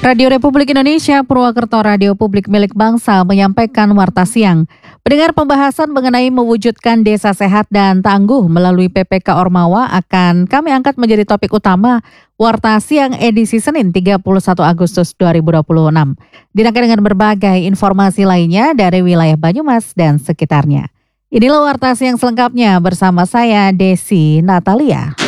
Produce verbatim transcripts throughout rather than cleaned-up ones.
Radio Republik Indonesia Purwokerto Radio Publik milik bangsa menyampaikan warta siang. Pendengar, pembahasan mengenai mewujudkan desa sehat dan tangguh melalui P P K Ormawa akan kami angkat menjadi topik utama warta siang edisi Senin tiga puluh satu Agustus dua ribu dua puluh enam. Dirangkai dengan berbagai informasi lainnya dari wilayah Banyumas dan sekitarnya. Inilah warta siang selengkapnya bersama saya Desi Natalia.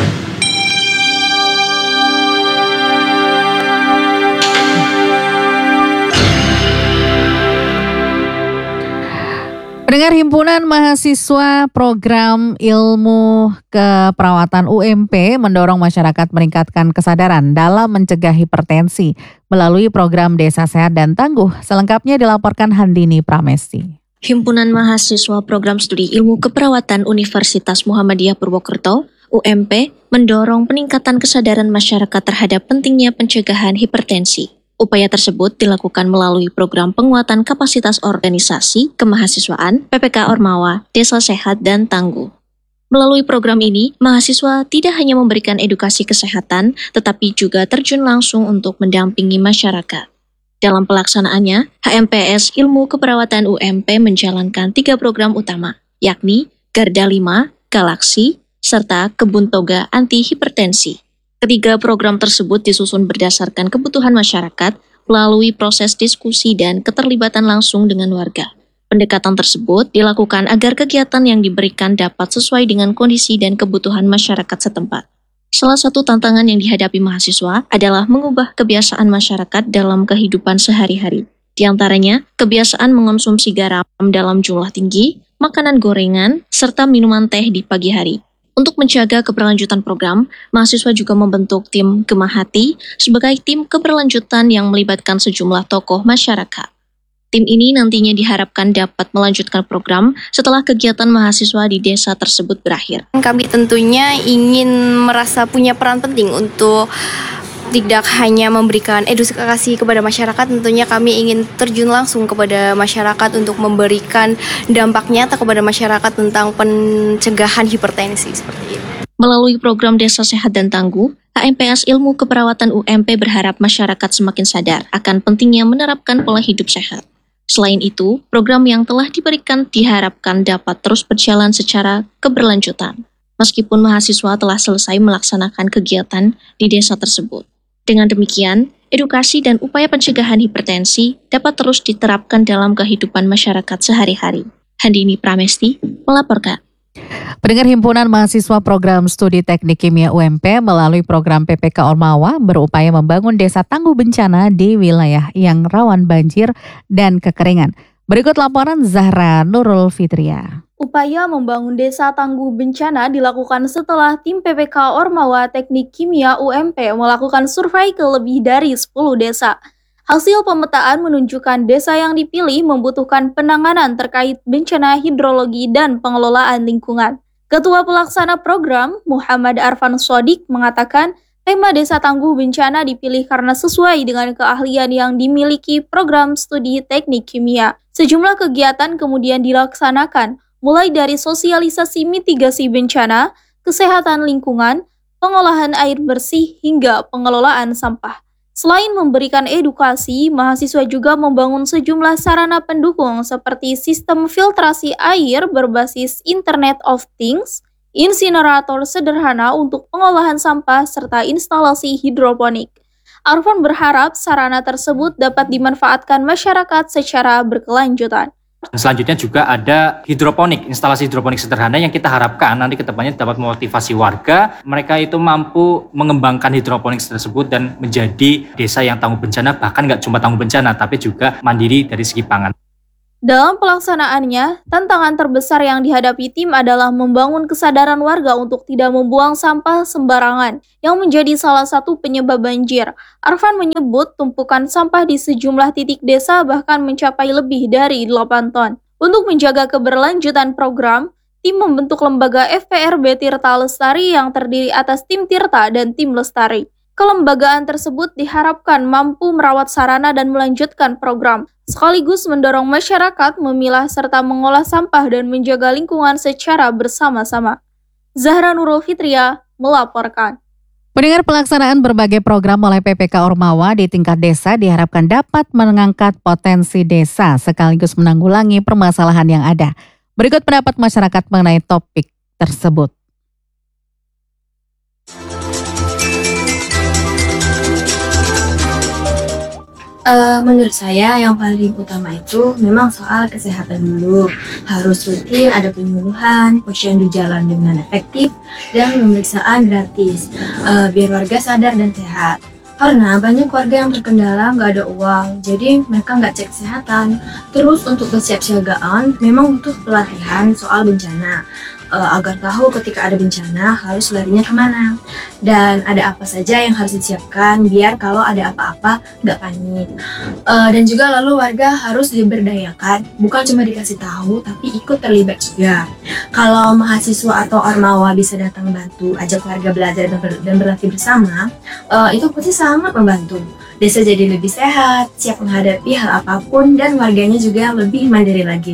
Pendengar, Himpunan Mahasiswa Program Ilmu Keperawatan U M P mendorong masyarakat meningkatkan kesadaran dalam mencegah hipertensi melalui program Desa Sehat dan Tangguh. Selengkapnya dilaporkan Handini Pramesti. Himpunan Mahasiswa Program Studi Ilmu Keperawatan Universitas Muhammadiyah Purwokerto U M P mendorong peningkatan kesadaran masyarakat terhadap pentingnya pencegahan hipertensi. Upaya tersebut dilakukan melalui program penguatan kapasitas organisasi kemahasiswaan P P K Ormawa, Desa Sehat dan Tangguh. Melalui program ini, mahasiswa tidak hanya memberikan edukasi kesehatan, tetapi juga terjun langsung untuk mendampingi masyarakat. Dalam pelaksanaannya, H M P S Ilmu Keperawatan U M P menjalankan tiga program utama, yakni Garda lima, Galaksi, serta Kebun Toga Anti Hipertensi. Ketiga program tersebut disusun berdasarkan kebutuhan masyarakat melalui proses diskusi dan keterlibatan langsung dengan warga. Pendekatan tersebut dilakukan agar kegiatan yang diberikan dapat sesuai dengan kondisi dan kebutuhan masyarakat setempat. Salah satu tantangan yang dihadapi mahasiswa adalah mengubah kebiasaan masyarakat dalam kehidupan sehari-hari. Di antaranya, kebiasaan mengonsumsi garam dalam jumlah tinggi, makanan gorengan, serta minuman teh di pagi hari. Untuk menjaga keberlanjutan program, mahasiswa juga membentuk tim Gemah Hati sebagai tim keberlanjutan yang melibatkan sejumlah tokoh masyarakat. Tim ini nantinya diharapkan dapat melanjutkan program setelah kegiatan mahasiswa di desa tersebut berakhir. Kami tentunya ingin merasa punya peran penting untuk tidak hanya memberikan edukasi kepada masyarakat, tentunya kami ingin terjun langsung kepada masyarakat untuk memberikan dampak nyata kepada masyarakat tentang pencegahan hipertensi seperti itu. Melalui program Desa Sehat dan Tangguh, H M P S Ilmu Keperawatan U M P berharap masyarakat semakin sadar akan pentingnya menerapkan pola hidup sehat. Selain itu, program yang telah diberikan diharapkan dapat terus berjalan secara keberlanjutan, meskipun mahasiswa telah selesai melaksanakan kegiatan di desa tersebut. Dengan demikian, edukasi dan upaya pencegahan hipertensi dapat terus diterapkan dalam kehidupan masyarakat sehari-hari. Handini Pramesti melaporkan. Pendengar, Himpunan Mahasiswa Program Studi Teknik Kimia U M P melalui program P P K Ormawa berupaya membangun desa tangguh bencana di wilayah yang rawan banjir dan kekeringan. Berikut laporan Zahra Nurul Fitria. Upaya membangun desa tangguh bencana dilakukan setelah tim P P K Ormawa Teknik Kimia U M P melakukan survei ke lebih dari sepuluh desa. Hasil pemetaan menunjukkan desa yang dipilih membutuhkan penanganan terkait bencana hidrologi dan pengelolaan lingkungan. Ketua Pelaksana Program, Muhammad Arfan Sodik, mengatakan tema desa tangguh bencana dipilih karena sesuai dengan keahlian yang dimiliki program studi teknik kimia. Sejumlah kegiatan kemudian dilaksanakan, mulai dari sosialisasi mitigasi bencana, kesehatan lingkungan, pengolahan air bersih, hingga pengelolaan sampah. Selain memberikan edukasi, mahasiswa juga membangun sejumlah sarana pendukung seperti sistem filtrasi air berbasis Internet of Things, insinerator sederhana untuk pengolahan sampah, serta instalasi hidroponik. Arfan berharap sarana tersebut dapat dimanfaatkan masyarakat secara berkelanjutan. Selanjutnya juga ada hidroponik, instalasi hidroponik sederhana yang kita harapkan nanti kedepannya dapat memotivasi warga. Mereka itu mampu mengembangkan hidroponik tersebut dan menjadi desa yang tangguh bencana, bahkan nggak cuma tangguh bencana, tapi juga mandiri dari segi pangan. Dalam pelaksanaannya, tantangan terbesar yang dihadapi tim adalah membangun kesadaran warga untuk tidak membuang sampah sembarangan, yang menjadi salah satu penyebab banjir. Arfan menyebut tumpukan sampah di sejumlah titik desa bahkan mencapai lebih dari delapan ton. Untuk menjaga keberlanjutan program, tim membentuk lembaga F P R B Tirta Lestari yang terdiri atas tim Tirta dan tim Lestari. Kelembagaan tersebut diharapkan mampu merawat sarana dan melanjutkan program, sekaligus mendorong masyarakat memilah serta mengolah sampah dan menjaga lingkungan secara bersama-sama. Zahra Nurul Fitria melaporkan. Pendengar, pelaksanaan berbagai program oleh P P K Ormawa di tingkat desa diharapkan dapat mengangkat potensi desa sekaligus menanggulangi permasalahan yang ada. Berikut pendapat masyarakat mengenai topik tersebut. Uh, menurut saya yang paling utama itu memang soal kesehatan dulu. Harus rutin ada penyuluhan, posyandu jalan dengan efektif, dan pemeriksaan gratis uh, biar warga sadar dan sehat. Karena banyak warga yang terkendala nggak ada uang, jadi mereka nggak cek kesehatan. Terus untuk kesiapsiagaan memang butuh pelatihan soal bencana. Uh, agar tahu ketika ada bencana harus larinya kemana dan ada apa saja yang harus disiapkan biar kalau ada apa-apa nggak panik. Uh, dan juga lalu warga harus diberdayakan, bukan cuma dikasih tahu tapi ikut terlibat juga. Kalau mahasiswa atau ormawa bisa datang bantu, ajak warga belajar dan, ber dan berlatih bersama, uh, itu pasti sangat membantu. Desa jadi lebih sehat, siap menghadapi hal apapun, dan warganya juga lebih mandiri lagi.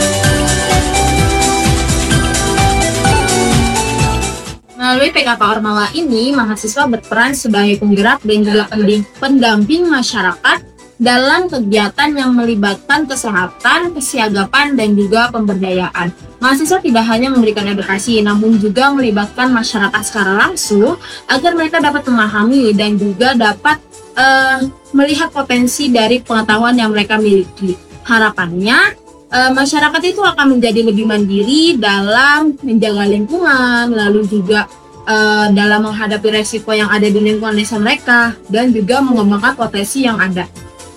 Melalui P K K Ormawa ini, mahasiswa berperan sebagai penggerak dan juga pendamping masyarakat dalam kegiatan yang melibatkan kesehatan, kesiagapan, dan juga pemberdayaan. Mahasiswa tidak hanya memberikan edukasi, namun juga melibatkan masyarakat secara langsung agar mereka dapat memahami dan juga dapat uh, melihat potensi dari pengetahuan yang mereka miliki. Harapannya, Uh, masyarakat itu akan menjadi lebih mandiri dalam menjaga lingkungan, lalu juga uh, dalam menghadapi resiko yang ada di lingkungan desa mereka, dan juga mengembangkan potensi yang ada.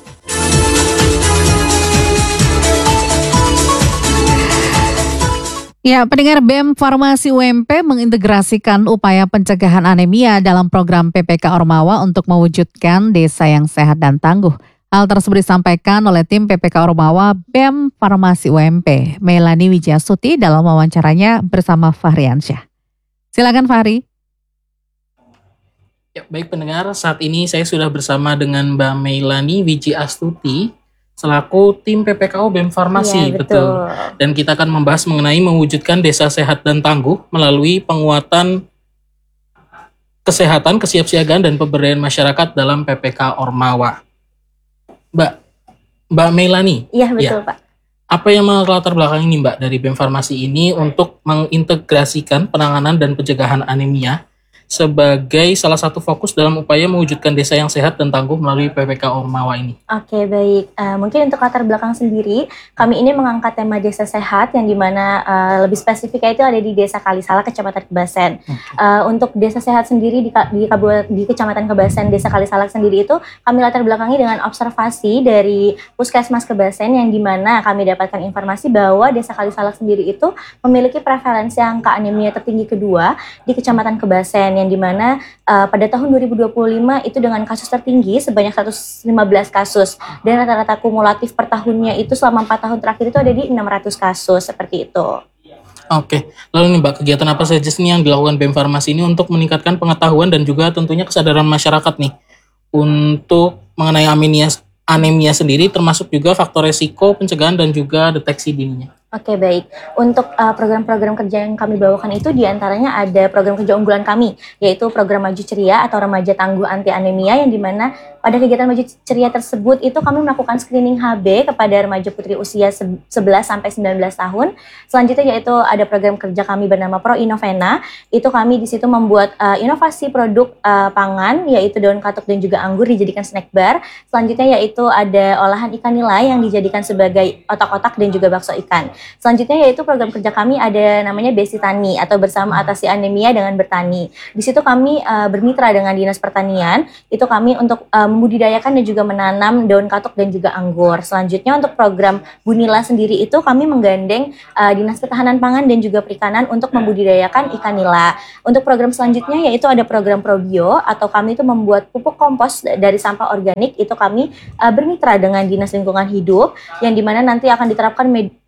Ya, pendengar, B E M Farmasi U M P mengintegrasikan upaya pencegahan anemia dalam program P P K Ormawa untuk mewujudkan desa yang sehat dan tangguh. Hal tersebut disampaikan oleh tim P P K Ormawa B E M Farmasi U M P, Melani Wijasuti, dalam wawancaranya bersama Fahriansyah. Silakan Fahri. Ya, baik pendengar, saat ini saya sudah bersama dengan Mbak Melani Wijasuti selaku tim P P K O B E M Farmasi, ya, betul. betul. Dan kita akan membahas mengenai mewujudkan desa sehat dan tangguh melalui penguatan kesehatan, kesiapsiagaan, dan pemberdayaan masyarakat dalam P P K Ormawa. Mbak, Mbak Melani. Iya, betul, ya. Pak. Apa yang melatar belakang ini, Mbak, dari B E M Farmasi ini untuk mengintegrasikan penanganan dan pencegahan anemia sebagai salah satu fokus dalam upaya mewujudkan desa yang sehat dan tangguh melalui P P K Ormawa ini? Oke, baik. Uh, mungkin untuk latar belakang sendiri, kami ini mengangkat tema desa sehat yang dimana uh, lebih spesifiknya itu ada di Desa Kalisala, Kecamatan Kebasen. Okay. Uh, untuk desa sehat sendiri di, di, di Kecamatan Kebasen, Desa Kalisala sendiri itu kami latar belakangi dengan observasi dari Puskesmas Kebasen yang dimana kami dapatkan informasi bahwa Desa Kalisala sendiri itu memiliki prevalensi angka anemia tertinggi kedua di Kecamatan Kebasen, yang dimana uh, pada tahun dua ribu dua puluh lima itu dengan kasus tertinggi sebanyak seratus lima belas kasus, dan rata-rata kumulatif per tahunnya itu selama empat tahun terakhir itu ada di enam ratus kasus, seperti itu. Oke, lalu nih Mbak, kegiatan apa saja sih yang dilakukan B E M Farmasi ini untuk meningkatkan pengetahuan dan juga tentunya kesadaran masyarakat nih untuk mengenai anemia, anemia sendiri, termasuk juga faktor resiko, pencegahan, dan juga deteksi dininya? Oke, baik. Untuk uh, program-program kerja yang kami bawakan itu diantaranya ada program kerja unggulan kami, yaitu program Maju Ceria atau Remaja Tangguh Anti Anemia, yang dimana pada kegiatan Maju Ceria tersebut itu kami melakukan screening H B kepada remaja putri usia sebelas sampai sembilan belas tahun. Selanjutnya yaitu ada program kerja kami bernama Pro Innovena. Itu kami di situ membuat uh, inovasi produk uh, pangan, yaitu daun katuk dan juga anggur dijadikan snack bar. Selanjutnya yaitu ada olahan ikan nila yang dijadikan sebagai otak-otak dan juga bakso ikan. Selanjutnya yaitu program kerja kami ada namanya Besi Tani atau Bersama Atasi Anemia dengan Bertani. Di situ kami uh, bermitra dengan Dinas Pertanian. Itu kami untuk uh, membudidayakan dan juga menanam daun katuk dan juga anggur. Selanjutnya untuk program Bunila sendiri itu kami menggandeng uh, Dinas Ketahanan Pangan dan juga Perikanan untuk membudidayakan ikan nila. Untuk program selanjutnya yaitu ada program Probio atau kami itu membuat pupuk kompos dari sampah organik. Itu kami uh, bermitra dengan Dinas Lingkungan Hidup yang dimana nanti akan diterapkan med- uh,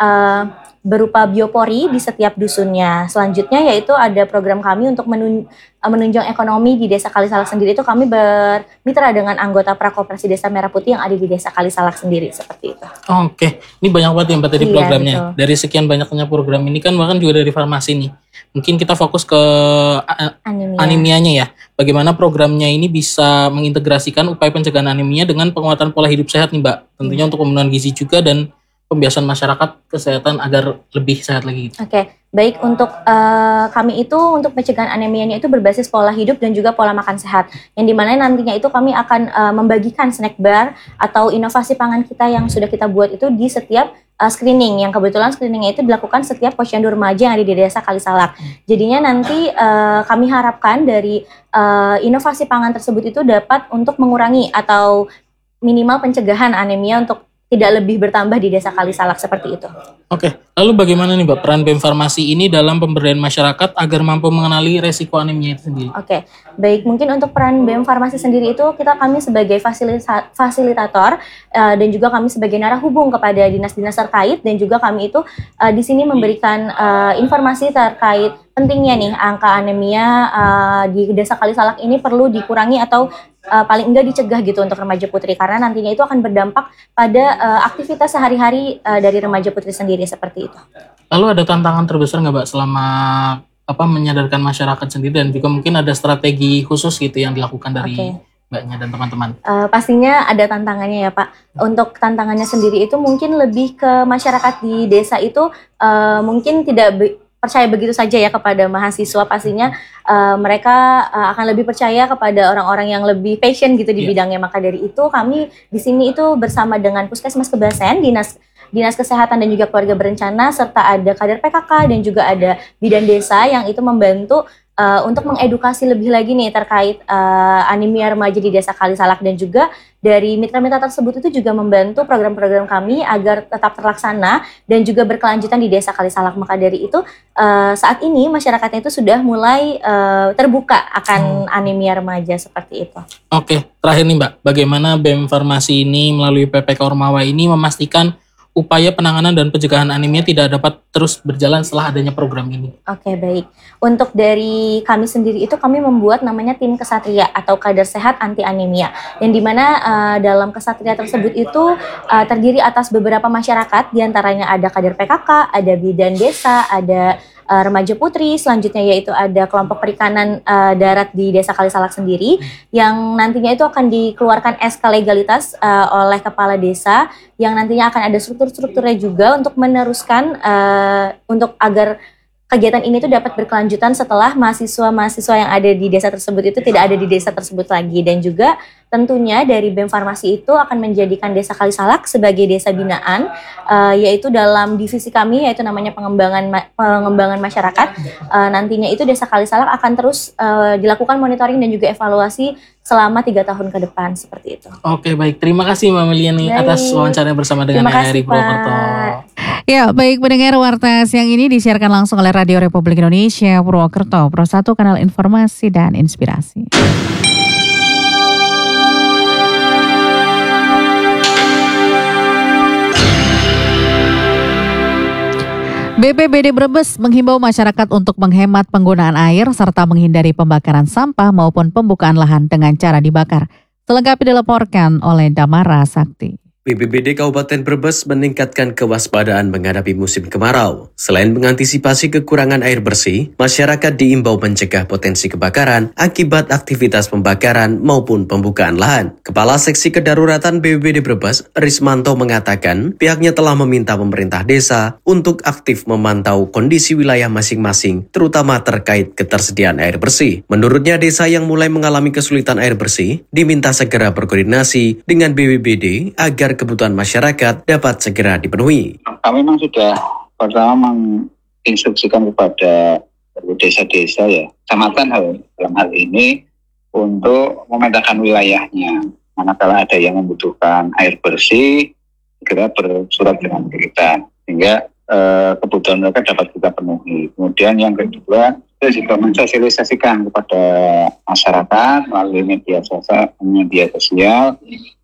uh, berupa biopori di setiap dusunnya. Selanjutnya yaitu ada program kami untuk menun, uh, menunjang ekonomi di Desa Kalisalak sendiri, itu kami bermitra dengan anggota Prakoperasi Desa Merah Putih yang ada di Desa Kalisalak sendiri, seperti itu. Oh, Oke, okay. Ini banyak banget ya Mbak tadi Iya, programnya. betul. Dari sekian banyaknya program ini kan bahkan juga dari farmasi nih. Mungkin kita fokus ke a- Anemia. anemianya ya. Bagaimana programnya ini bisa mengintegrasikan upaya pencegahan anemia dengan penguatan pola hidup sehat nih Mbak. Tentunya untuk pemenuhan gizi juga dan pembiasan masyarakat kesehatan agar lebih sehat lagi. Oke, baik, untuk uh, kami itu untuk pencegahan anemianya itu berbasis pola hidup dan juga pola makan sehat. Yang dimana nantinya itu kami akan uh, membagikan snack bar atau inovasi pangan kita yang sudah kita buat itu di setiap uh, screening. Yang kebetulan screeningnya itu dilakukan setiap posyandu remaja yang ada di Desa Kalisalak. Jadinya nanti uh, kami harapkan dari uh, inovasi pangan tersebut itu dapat untuk mengurangi atau minimal pencegahan anemia untuk tidak lebih bertambah di Desa Kalisalak, seperti itu. Oke, lalu bagaimana nih Mbak peran B E M Farmasi ini dalam pemberdayaan masyarakat agar mampu mengenali resiko anemia itu sendiri? Oke, baik, mungkin untuk peran B E M Farmasi sendiri itu kita kami sebagai fasilita- fasilitator uh, dan juga kami sebagai narahubung kepada dinas-dinas terkait, dan juga kami itu uh, di sini memberikan uh, informasi terkait pentingnya nih angka anemia uh, di Desa Kalisalak ini perlu dikurangi atau uh, paling enggak dicegah gitu untuk remaja putri, karena nantinya itu akan berdampak pada uh, aktivitas sehari-hari uh, dari remaja putri sendiri, seperti itu. Lalu ada tantangan terbesar nggak Mbak selama apa menyadarkan masyarakat sendiri, dan juga mungkin ada strategi khusus gitu yang dilakukan dari Oke. Mbaknya dan teman-teman? Uh, pastinya ada tantangannya ya Pak. Untuk tantangannya sendiri itu mungkin lebih ke masyarakat di desa itu uh, mungkin tidak be- percaya begitu saja ya kepada mahasiswa. Pastinya uh, mereka uh, akan lebih percaya kepada orang-orang yang lebih passion gitu di Iya. bidangnya. Maka dari itu kami di sini itu bersama dengan Puskesmas Kebasen, Dinas Dinas Kesehatan dan juga Keluarga Berencana, serta ada kader P K K dan juga ada bidan desa yang itu membantu uh, untuk mengedukasi lebih lagi nih terkait uh, anemia remaja di Desa Kalisalak, dan juga dari mitra-mitra tersebut itu juga membantu program-program kami agar tetap terlaksana dan juga berkelanjutan di Desa Kalisalak. Maka dari itu uh, saat ini masyarakatnya itu sudah mulai uh, terbuka akan anemia remaja, seperti itu. Oke, terakhir nih Mbak, bagaimana B E M Farmasi ini melalui P P K Ormawa ini memastikan upaya penanganan dan pencegahan anemia tidak dapat terus berjalan setelah adanya program ini? Oke, baik. Untuk dari kami sendiri itu kami membuat namanya tim kesatria atau kader sehat anti anemia, yang dimana uh, dalam kesatria tersebut itu uh, terdiri atas beberapa masyarakat, diantaranya ada kader P K K, ada bidan desa, ada uh, remaja putri, selanjutnya yaitu ada kelompok perikanan uh, darat di Desa Kalisalak sendiri, yang nantinya itu akan dikeluarkan S K legalitas uh, oleh kepala desa, yang nantinya akan ada struktur-strukturnya juga untuk meneruskan uh, untuk agar kegiatan ini tuh dapat berkelanjutan setelah mahasiswa-mahasiswa yang ada di desa tersebut itu tidak ada di desa tersebut lagi. Dan juga tentunya dari B E M Farmasi itu akan menjadikan Desa Kalisalak sebagai desa binaan, uh, yaitu dalam divisi kami yaitu namanya pengembangan ma- pengembangan masyarakat. Uh, nantinya itu Desa Kalisalak akan terus uh, dilakukan monitoring dan juga evaluasi selama tiga tahun ke depan, seperti itu. Oke, baik. Terima kasih Mbak Meliani Baik. atas wawancaranya bersama dengan Terima R R I kasih, Purwokerto. Pak. Ya, baik pendengar, Warta siang ini disiarkan langsung oleh Radio Republik Indonesia Purwokerto, Pro satu kanal informasi dan inspirasi. B P B D Brebes menghimbau masyarakat untuk menghemat penggunaan air serta menghindari pembakaran sampah maupun pembukaan lahan dengan cara dibakar. Selengkapnya dilaporkan oleh Damara Sakti. B P B D Kabupaten Brebes meningkatkan kewaspadaan menghadapi musim kemarau. Selain mengantisipasi kekurangan air bersih, masyarakat diimbau mencegah potensi kebakaran akibat aktivitas pembakaran maupun pembukaan lahan. Kepala Seksi Kedaruratan B P B D Brebes, Rismanto, mengatakan pihaknya telah meminta pemerintah desa untuk aktif memantau kondisi wilayah masing-masing, terutama terkait ketersediaan air bersih. Menurutnya, desa yang mulai mengalami kesulitan air bersih diminta segera berkoordinasi dengan B P B D agar kebutuhan masyarakat dapat segera dipenuhi. Kami memang sudah pertama menginstruksikan kepada desa-desa ya, kecamatan hal dalam hal ini untuk memetakan wilayahnya. Manakala ada yang membutuhkan air bersih, segera bersurat dengan kita sehingga eh, kebutuhan mereka dapat kita penuhi. Kemudian yang kedua, kita juga mensosialisasikan kepada masyarakat melalui media sosial, media sosial